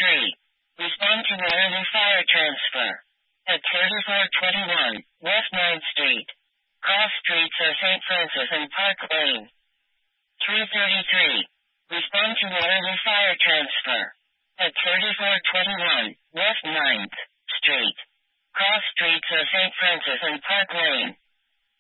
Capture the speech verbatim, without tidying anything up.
three. Respond to Waterloo Fire Transfer. At thirty-four twenty-one West ninth Street. Cross streets of Saint Francis and Park Lane. three thirty-three. Respond to Waterloo Fire Transfer. At thirty-four twenty-one West ninth Street. Cross streets of Saint Francis and Park Lane.